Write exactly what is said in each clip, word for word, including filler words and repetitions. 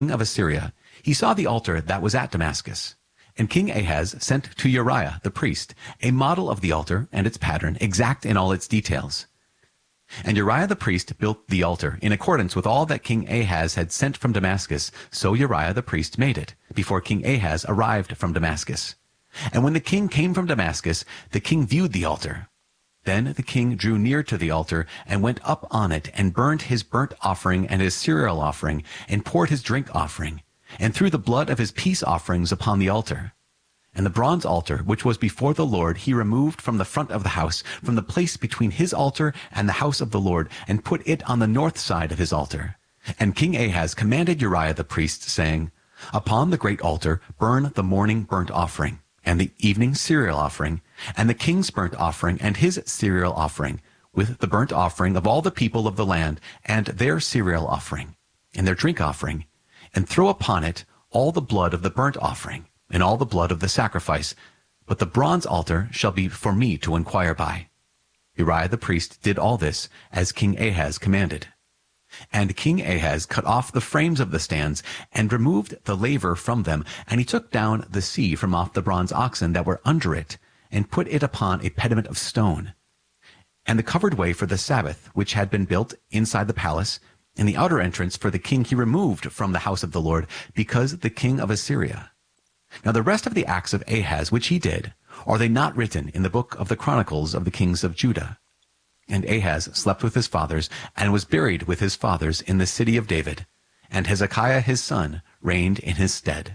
of Assyria, he saw the altar that was at Damascus. And King Ahaz sent to Uriah the priest a model of the altar and its pattern, exact in all its details. And Uriah the priest built the altar in accordance with all that King Ahaz had sent from Damascus. So Uriah the priest made it, before King Ahaz arrived from Damascus. And when the king came from Damascus, the king viewed the altar. Then the king drew near to the altar, and went up on it, and burned his burnt offering and his cereal offering, and poured his drink offering, and threw the blood of his peace offerings upon the altar. And the bronze altar, which was before the Lord, he removed from the front of the house, from the place between his altar and the house of the Lord, and put it on the north side of his altar. And King Ahaz commanded Uriah the priest, saying, Upon the great altar burn the morning burnt offering, and the evening cereal offering, and the king's burnt offering and his cereal offering, with the burnt offering of all the people of the land, and their cereal offering, and their drink offering, and throw upon it all the blood of the burnt offering, and all the blood of the sacrifice. But the bronze altar shall be for me to inquire by. Uriah the priest did all this, as King Ahaz commanded. And King Ahaz cut off the frames of the stands, and removed the laver from them, and he took down the sea from off the bronze oxen that were under it, and put it upon a pediment of stone. And the covered way for the Sabbath, which had been built inside the palace, and the outer entrance for the king he removed from the house of the Lord, because the king of Assyria. Now the rest of the acts of Ahaz which he did, are they not written in the book of the Chronicles of the kings of Judah? And Ahaz slept with his fathers, and was buried with his fathers in the city of David, and Hezekiah his son reigned in his stead.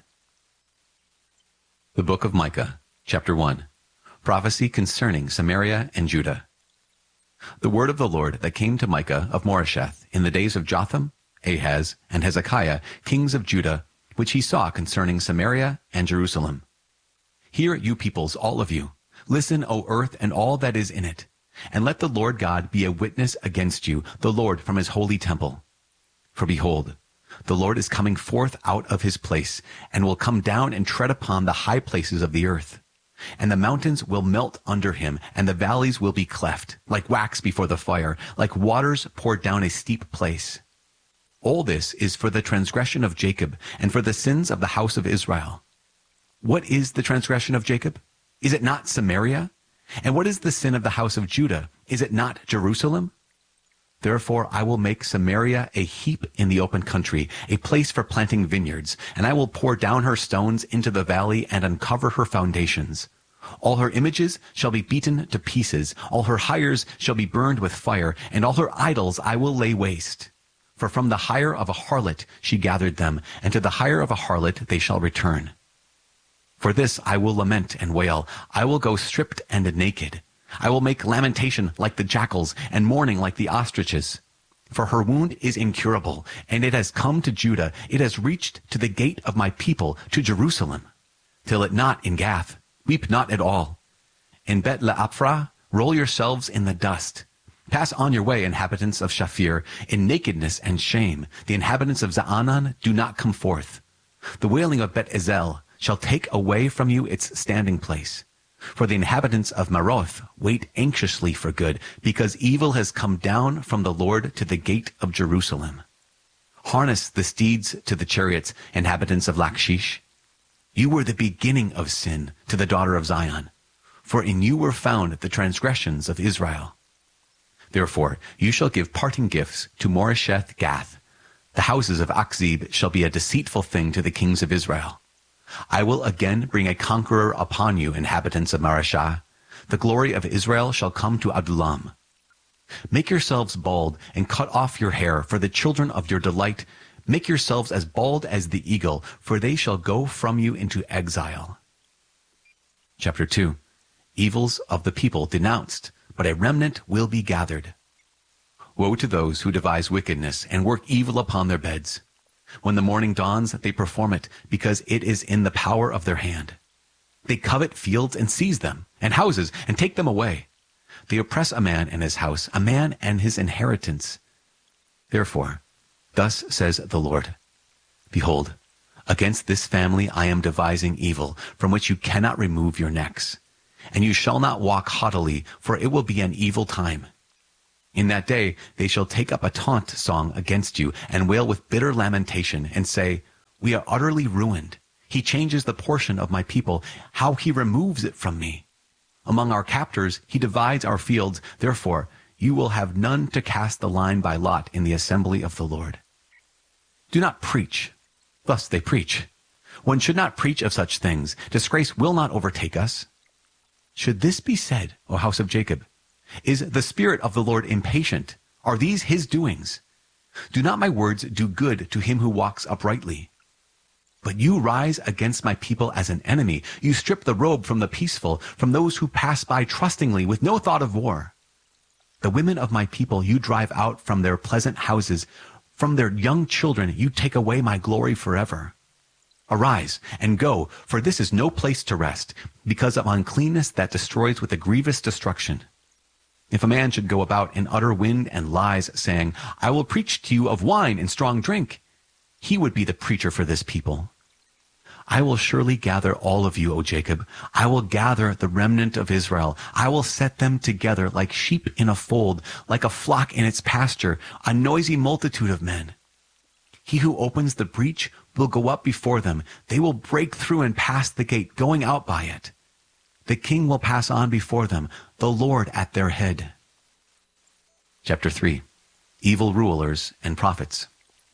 The book of Micah, chapter one. Prophecy concerning Samaria and Judah. The word of the Lord that came to Micah of Moresheth in the days of Jotham, Ahaz, and Hezekiah, kings of Judah, which he saw concerning Samaria and Jerusalem. Hear, you peoples, all of you. Listen, O earth, and all that is in it. And let the Lord God be a witness against you, the Lord from his holy temple. For behold, the Lord is coming forth out of his place, and will come down and tread upon the high places of the earth. And the mountains will melt under him, and the valleys will be cleft, like wax before the fire, like waters poured down a steep place. All this is for the transgression of Jacob, and for the sins of the house of Israel. What is the transgression of Jacob? Is it not Samaria? And what is the sin of the house of Judah? Is it not Jerusalem? Therefore I will make Samaria a heap in the open country, a place for planting vineyards, and I will pour down her stones into the valley and uncover her foundations. All her images shall be beaten to pieces, all her hires shall be burned with fire, and all her idols I will lay waste. For from the hire of a harlot she gathered them, and to the hire of a harlot they shall return. For this I will lament and wail. I will go stripped and naked. I will make lamentation like the jackals, and mourning like the ostriches. For her wound is incurable, and it has come to Judah. It has reached to the gate of my people, to Jerusalem. Till it not in Gath, weep not at all. In Bet Leaphrah, roll yourselves in the dust. Pass on your way, inhabitants of Shaphir, in nakedness and shame. The inhabitants of Zaanan do not come forth. The wailing of Bet Ezel shall take away from you its standing place. For the inhabitants of Maroth wait anxiously for good, because evil has come down from the Lord to the gate of Jerusalem. Harness the steeds to the chariots, inhabitants of Lachish. You were the beginning of sin to the daughter of Zion, for in you were found the transgressions of Israel. Therefore you shall give parting gifts to Moresheth Gath. The houses of Achzib shall be a deceitful thing to the kings of Israel. I will again bring a conqueror upon you, inhabitants of Mareshah. The glory of Israel shall come to Adullam. Make yourselves bald, and cut off your hair, for the children of your delight. Make yourselves as bald as the eagle, for they shall go from you into exile. Chapter two. Evils of the people denounced, but a remnant will be gathered. Woe to those who devise wickedness, and work evil upon their beds. When the morning dawns, they perform it, because it is in the power of their hand. They covet fields and seize them, and houses, and take them away. They oppress a man and his house, a man and his inheritance. Therefore, thus says the Lord, Behold, against this family I am devising evil, from which you cannot remove your necks. And you shall not walk haughtily, for it will be an evil time. In that day they shall take up a taunt song against you, and wail with bitter lamentation, and say, We are utterly ruined. He changes the portion of my people, how he removes it from me. Among our captors, he divides our fields. Therefore, you will have none to cast the line by lot in the assembly of the Lord. Do not preach. Thus they preach. One should not preach of such things. Disgrace will not overtake us. Should this be said, O house of Jacob? Is the Spirit of the Lord impatient? Are these his doings? Do not my words do good to him who walks uprightly? But you rise against my people as an enemy. You strip the robe from the peaceful, from those who pass by trustingly with no thought of war. The women of my people you drive out from their pleasant houses. From their young children you take away my glory forever. Arise and go, for this is no place to rest, because of uncleanness that destroys with a grievous destruction. If a man should go about in utter wind and lies, saying, I will preach to you of wine and strong drink, he would be the preacher for this people. I will surely gather all of you, O Jacob. I will gather the remnant of Israel. I will set them together like sheep in a fold, like a flock in its pasture, a noisy multitude of men. He who opens the breach will go up before them. They will break through and pass the gate, going out by it. The king will pass on before them, the Lord at their head. Chapter three. Evil rulers and prophets.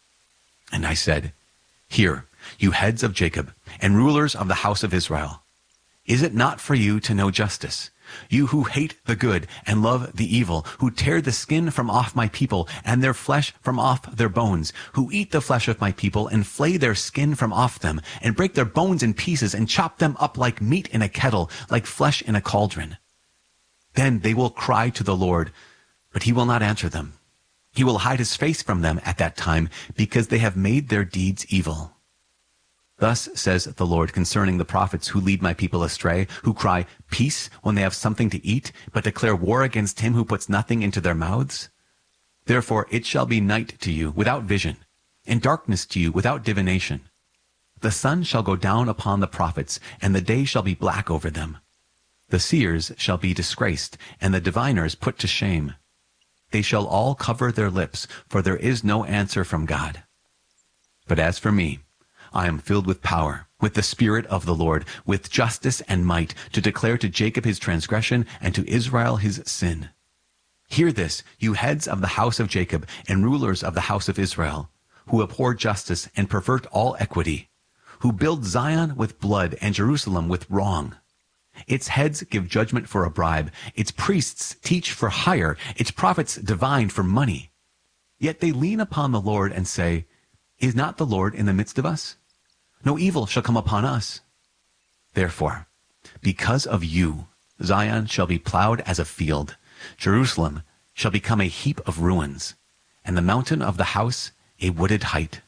And I said, Hear, you heads of Jacob, and rulers of the house of Israel. Is it not for you to know justice? You who hate the good and love the evil, who tear the skin from off my people and their flesh from off their bones, who eat the flesh of my people and flay their skin from off them, and break their bones in pieces and chop them up like meat in a kettle, like flesh in a cauldron. Then they will cry to the Lord, but he will not answer them. He will hide his face from them at that time, because they have made their deeds evil. Thus says the Lord concerning the prophets who lead my people astray, who cry peace when they have something to eat, but declare war against him who puts nothing into their mouths. Therefore it shall be night to you without vision, and darkness to you without divination. The sun shall go down upon the prophets, and the day shall be black over them. The seers shall be disgraced, and the diviners put to shame. They shall all cover their lips, for there is no answer from God. But as for me, I am filled with power, with the Spirit of the Lord, with justice and might, to declare to Jacob his transgression and to Israel his sin. Hear this, you heads of the house of Jacob and rulers of the house of Israel, who abhor justice and pervert all equity, who build Zion with blood and Jerusalem with wrong. Its heads give judgment for a bribe, its priests teach for hire, its prophets divine for money. Yet they lean upon the Lord and say, Is not the Lord in the midst of us? No evil shall come upon us. Therefore, because of you, Zion shall be plowed as a field, Jerusalem shall become a heap of ruins, and the mountain of the house a wooded height.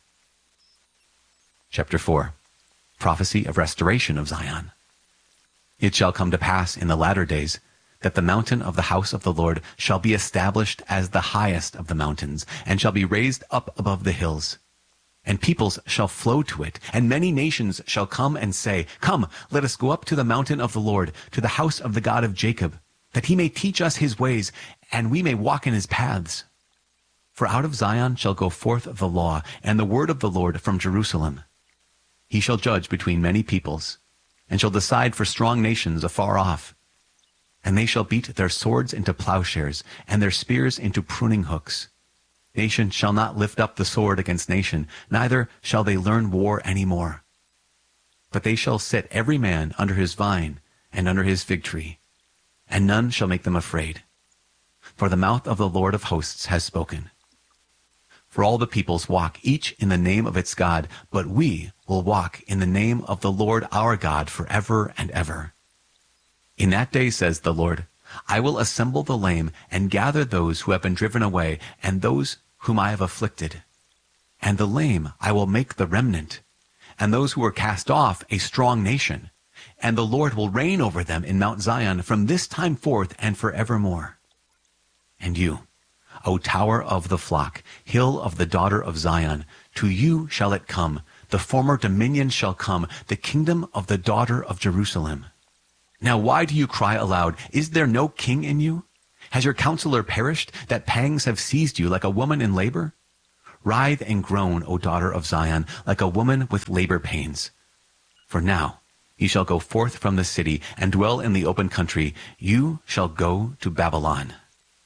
Chapter four. Prophecy of restoration of Zion. It shall come to pass in the latter days that the mountain of the house of the Lord shall be established as the highest of the mountains, and shall be raised up above the hills. And peoples shall flow to it, and many nations shall come and say, Come, let us go up to the mountain of the Lord, to the house of the God of Jacob, that he may teach us his ways, and we may walk in his paths. For out of Zion shall go forth the law, and the word of the Lord from Jerusalem. He shall judge between many peoples, and shall decide for strong nations afar off. And they shall beat their swords into plowshares, and their spears into pruning hooks. Nation shall not lift up the sword against nation, neither shall they learn war any more. But they shall sit every man under his vine and under his fig tree, and none shall make them afraid. For the mouth of the Lord of hosts has spoken. For all the peoples walk each in the name of its God, but we will walk in the name of the Lord our God forever and ever. In that day, says the Lord, I will assemble the lame and gather those who have been driven away and those whom I have afflicted. And the lame I will make the remnant, and those who were cast off a strong nation. And the Lord will reign over them in Mount Zion from this time forth and forevermore. And you, O tower of the flock, hill of the daughter of Zion, to you shall it come, the former dominion shall come, the kingdom of the daughter of Jerusalem. Now why do you cry aloud, Is there no king in you? Has your counselor perished, that pangs have seized you like a woman in labor? Writhe and groan, O daughter of Zion, like a woman with labor pains. For now you shall go forth from the city and dwell in the open country. You shall go to Babylon.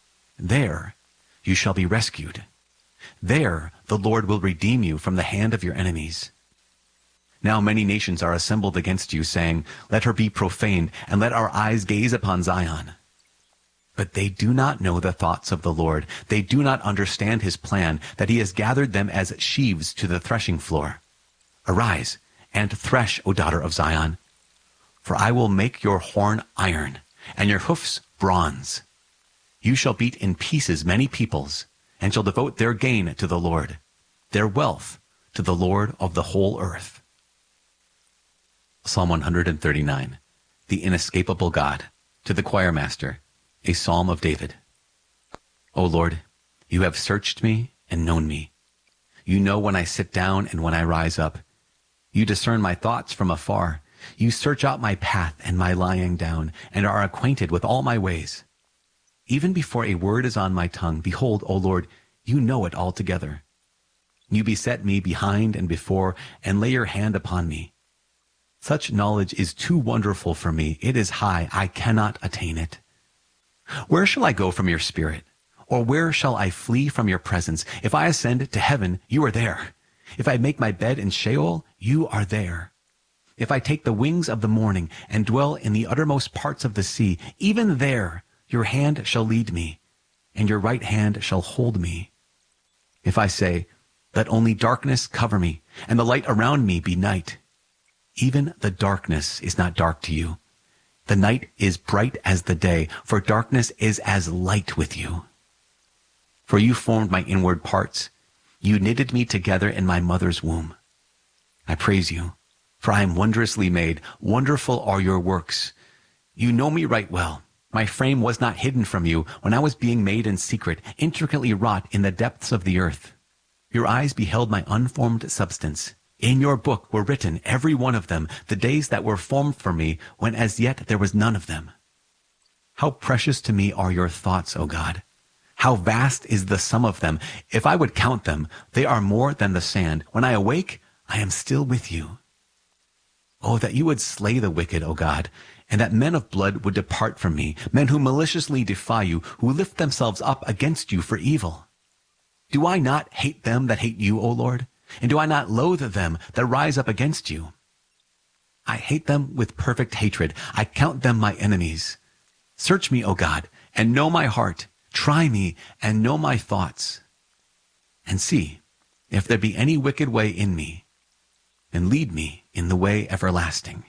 There you shall be rescued. There the Lord will redeem you from the hand of your enemies. Now many nations are assembled against you, saying, Let her be profaned, and let our eyes gaze upon Zion. But they do not know the thoughts of the Lord. They do not understand his plan, that he has gathered them as sheaves to the threshing floor. Arise and thresh, O daughter of Zion, for I will make your horn iron, and your hoofs bronze. You shall beat in pieces many peoples, and shall devote their gain to the Lord, their wealth to the Lord of the whole earth. Psalm one hundred thirty-nine, the inescapable God, to the choir master, a psalm of David. O Lord, you have searched me and known me. You know when I sit down and when I rise up. You discern my thoughts from afar. You search out my path and my lying down, and are acquainted with all my ways. Even before a word is on my tongue, behold, O Lord, you know it altogether. You beset me behind and before, and lay your hand upon me. Such knowledge is too wonderful for me. It is high. I cannot attain it. Where shall I go from your spirit? Or where shall I flee from your presence? If I ascend to heaven, you are there. If I make my bed in Sheol, you are there. If I take the wings of the morning and dwell in the uttermost parts of the sea, even there your hand shall lead me, and your right hand shall hold me. If I say, Let only darkness cover me, and the light around me be night, even the darkness is not dark to you. The night is bright as the day, for darkness is as light with you. For you formed my inward parts. You knitted me together in my mother's womb. I praise you, for I am wondrously made. Wonderful are your works. You know me right well. My frame was not hidden from you when I was being made in secret, intricately wrought in the depths of the earth. Your eyes beheld my unformed substance. In your book were written, every one of them, the days that were formed for me, when as yet there was none of them. How precious to me are your thoughts, O God! How vast is the sum of them! If I would count them, they are more than the sand. When I awake, I am still with you. Oh, that you would slay the wicked, O God, and that men of blood would depart from me, men who maliciously defy you, who lift themselves up against you for evil. Do I not hate them that hate you, O Lord? And do I not loathe them that rise up against you? I hate them with perfect hatred. I count them my enemies. Search me, O God, and know my heart. Try me and know my thoughts. And see if there be any wicked way in me, and lead me in the way everlasting.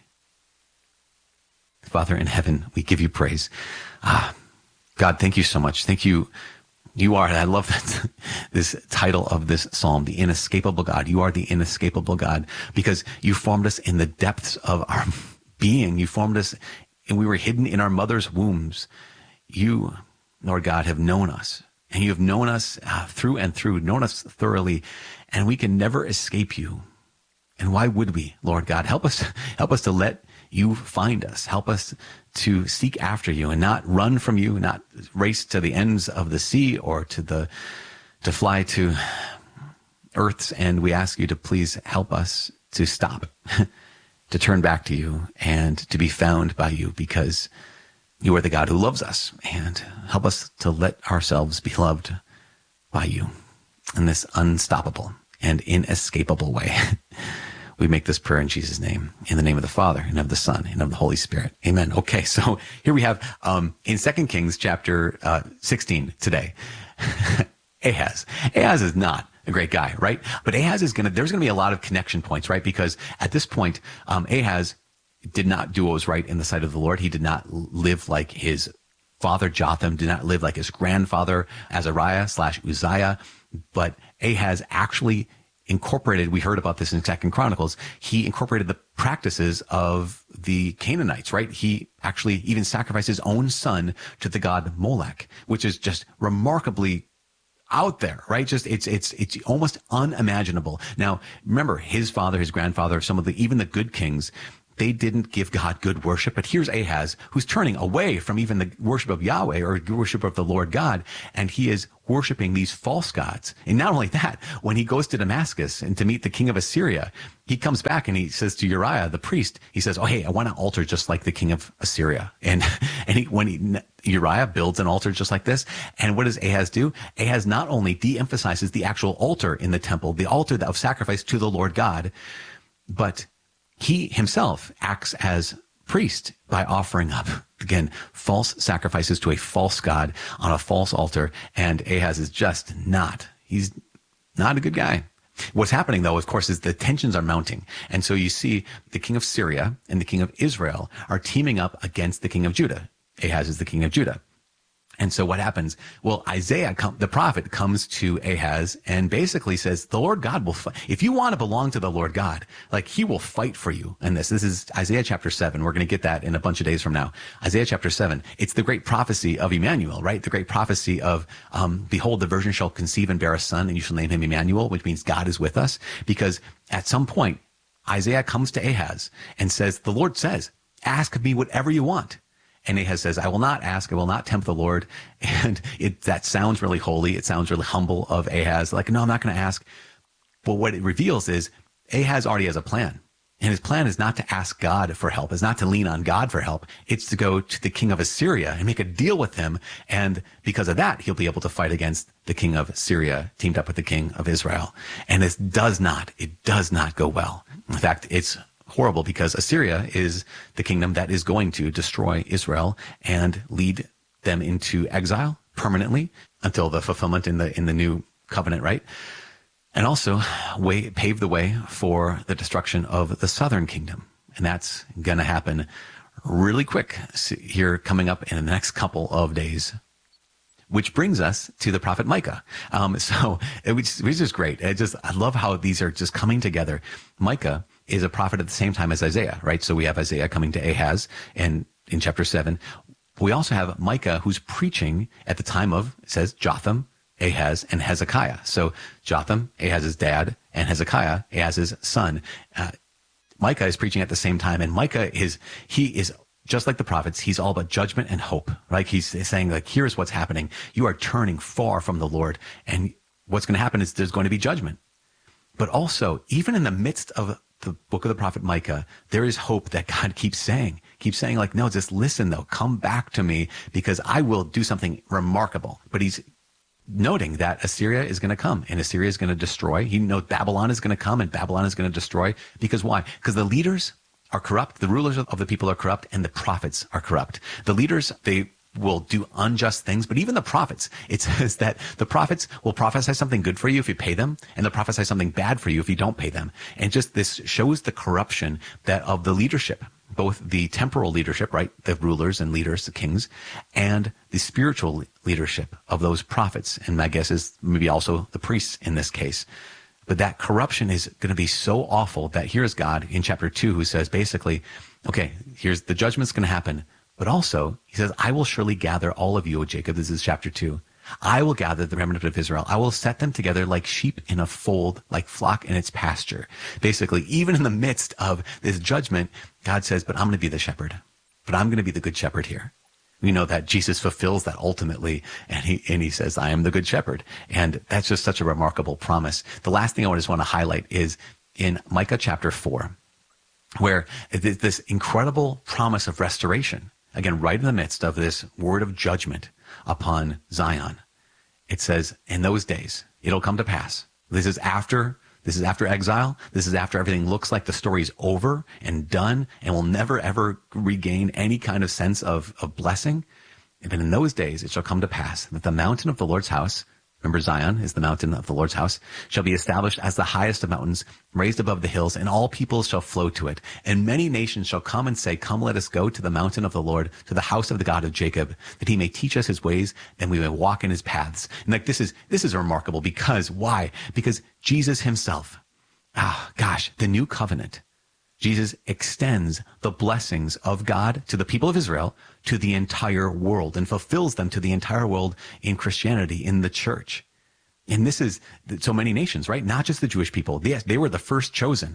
Father in heaven, we give you praise. Ah, God, thank you so much. Thank you. You are, and I love that, this title of this psalm, the inescapable God. You are the inescapable God because you formed us in the depths of our being. You formed us and we were hidden in our mother's wombs. You, Lord God, have known us, and you have known us uh, through and through, known us thoroughly, and we can never escape you. And why would we, Lord God? Help us, help us to let you find us. Help us to seek after you and not run from you, not race to the ends of the sea or to the, to fly to earth's end. We ask you to please help us to stop, to turn back to you and to be found by you, because you are the God who loves us, and help us to let ourselves be loved by you in this unstoppable and inescapable way. We make this prayer in Jesus' name, in the name of the Father, and of the Son, and of the Holy Spirit. Amen. Okay, so here we have um, in Second Kings chapter uh, sixteen today, Ahaz. Ahaz is not a great guy, right? But Ahaz is going to, there's going to be a lot of connection points, right? Because at this point, um, Ahaz did not do what was right in the sight of the Lord. He did not live like his father Jotham, did not live like his grandfather Azariah slash Uzziah, but Ahaz actually incorporated, we heard about this in Second Chronicles, he incorporated the practices of the Canaanites, right? He actually even sacrificed his own son to the god Molech, which is just remarkably out there, right? Just, it's, it's, it's almost unimaginable. Now, remember, his father, his grandfather, some of the, even the good kings, they didn't give God good worship. But here's Ahaz, who's turning away from even the worship of Yahweh or worship of the Lord God, and he is worshiping these false gods. And not only that, when he goes to Damascus and to meet the king of Assyria, he comes back and he says to Uriah, the priest, he says, oh, hey, I want an altar just like the king of Assyria. And, and he, when he, Uriah builds an altar just like this. And what does Ahaz do? Ahaz not only de-emphasizes the actual altar in the temple, the altar of sacrifice to the Lord God, but he himself acts as priest by offering up, again, false sacrifices to a false god on a false altar. And Ahaz is just not, he's not a good guy. What's happening, though, of course, is the tensions are mounting. And so you see the king of Syria and the king of Israel are teaming up against the king of Judah. Ahaz is the king of Judah. And so what happens? Well, Isaiah, the prophet, comes to Ahaz and basically says, the Lord God will fight. If you want to belong to the Lord God, like he will fight for you. And this, this is Isaiah chapter seven. We're going to get that in a bunch of days from now. Isaiah chapter seven. It's the great prophecy of Emmanuel, right? The great prophecy of, um, behold, the virgin shall conceive and bear a son, and you shall name him Emmanuel, which means God is with us. Because at some point, Isaiah comes to Ahaz and says, the Lord says, ask me whatever you want. And Ahaz says, I will not ask, I will not tempt the Lord. And it, that sounds really holy. It sounds really humble of Ahaz. Like, no, I'm not going to ask. But what it reveals is Ahaz already has a plan. And his plan is not to ask God for help. It's not to lean on God for help. It's to go to the king of Assyria and make a deal with him. And because of that, he'll be able to fight against the king of Syria, teamed up with the king of Israel. And this does not, it does not go well. In fact, it's horrible because Assyria is the kingdom that is going to destroy Israel and lead them into exile permanently until the fulfillment in the in the new covenant, right? And also way, pave the way for the destruction of the southern kingdom. And that's going to happen really quick here coming up in the next couple of days. Which brings us to the prophet Micah. Um, so it was, it was just great. I just, I love how these are just coming together. Micah is a prophet at the same time as Isaiah, right? So we have Isaiah coming to Ahaz and in chapter seven. We also have Micah who's preaching at the time of, it says, Jotham, Ahaz, and Hezekiah. So Jotham, Ahaz's dad, and Hezekiah, Ahaz's son. Uh, Micah is preaching at the same time, and Micah is, he is just like the prophets, he's all about judgment and hope, right? He's saying, like, here's what's happening. You are turning far from the Lord, and what's going to happen is there's going to be judgment. But also, even in the midst of the book of the prophet Micah, there is hope that God keeps saying, keeps saying, like, no, just listen, though. Come back to me, because I will do something remarkable. But he's noting that Assyria is going to come, and Assyria is going to destroy. He knows Babylon is going to come, and Babylon is going to destroy. Because why? Because the leaders are corrupt, the rulers of the people are corrupt, and the prophets are corrupt. The leaders, they will do unjust things, but even the prophets, it says that the prophets will prophesy something good for you if you pay them, and they'll prophesy something bad for you if you don't pay them. And just this shows the corruption that of the leadership, both the temporal leadership, right, the rulers and leaders, the kings, and the spiritual leadership of those prophets. And my guess is maybe also the priests in this case. But that corruption is going to be so awful that here's God in chapter two who says basically, okay, here's the judgment's going to happen. But also, he says, I will surely gather all of you, O Jacob. This is chapter two. I will gather the remnant of Israel. I will set them together like sheep in a fold, like flock in its pasture. Basically, even in the midst of this judgment, God says, but I'm going to be the shepherd. But I'm going to be the good shepherd here. We know that Jesus fulfills that ultimately, and he and he says, I am the good shepherd. And that's just such a remarkable promise. The last thing I just want to highlight is in Micah chapter four, where this incredible promise of restoration, again, right in the midst of this word of judgment upon Zion. It says, in those days, it'll come to pass. This is after This is after exile. This is after everything looks like the story's over and done and will never, ever regain any kind of sense of, of blessing. But in those days, it shall come to pass that the mountain of the Lord's house, remember Zion is the mountain of the Lord's house, shall be established as the highest of mountains, raised above the hills, and all peoples shall flow to it. And many nations shall come and say, come, let us go to the mountain of the Lord, to the house of the God of Jacob, that he may teach us his ways, and we may walk in his paths. And like this is, this is remarkable because why? Because Jesus himself, ah, gosh, the new covenant, Jesus extends the blessings of God to the people of Israel, to the entire world, and fulfills them to the entire world in Christianity, in the church. And this is so many nations, right? Not just the Jewish people. Yes, they were the first chosen.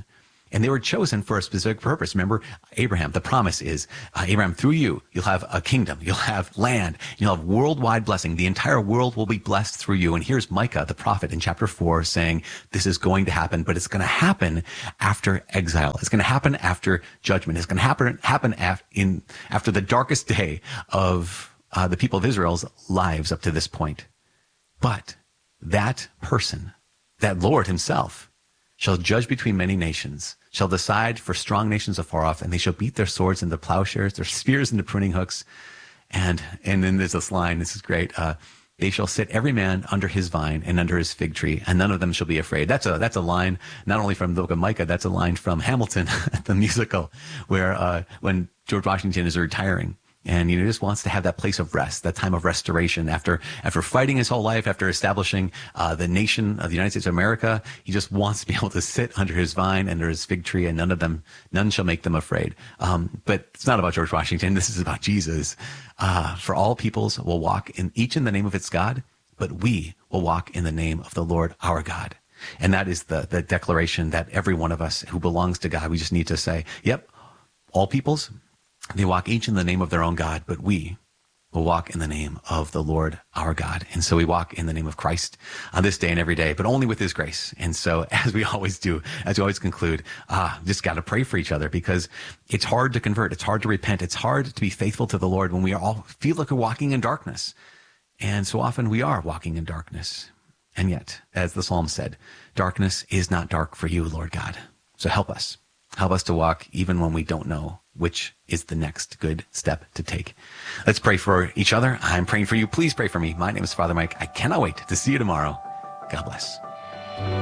And they were chosen for a specific purpose. Remember, Abraham, the promise is, uh, Abraham, through you, you'll have a kingdom, you'll have land, you'll have worldwide blessing. The entire world will be blessed through you. And here's Micah, the prophet, in chapter four saying, this is going to happen, but it's going to happen after exile. It's going to happen after judgment. It's going to happen, happen af- in, after the darkest day of uh, the people of Israel's lives up to this point. But that person, that Lord himself, shall judge between many nations, shall decide for strong nations afar off, and they shall beat their swords into plowshares, their spears into pruning hooks. And and then there's this line, this is great. Uh, they shall sit every man under his vine and under his fig tree, and none of them shall be afraid. That's a that's a line not only from the book of Micah, that's a line from Hamilton, the musical, where uh, when George Washington is retiring, and you know, just wants to have that place of rest, that time of restoration after after fighting his whole life, after establishing uh, the nation of the United States of America. He just wants to be able to sit under his vine, under his fig tree, and none of them, none shall make them afraid. Um, but it's not about George Washington. This is about Jesus. Uh, for all peoples will walk in each in the name of its God, but we will walk in the name of the Lord our God. And that is the the declaration that every one of us who belongs to God, we just need to say, yep, all peoples, they walk each in the name of their own God, but we will walk in the name of the Lord our God. And so we walk in the name of Christ on this day and every day, but only with his grace. And so as we always do, as we always conclude, ah, just got to pray for each other, because it's hard to convert. It's hard to repent. It's hard to be faithful to the Lord when we all feel like we're walking in darkness. And so often we are walking in darkness. And yet, as the Psalm said, darkness is not dark for you, Lord God. So help us. Help us to walk even when we don't know which is the next good step to take. Let's pray for each other. I'm praying for you. Please pray for me. My name is Father Mike. I cannot wait to see you tomorrow. God bless.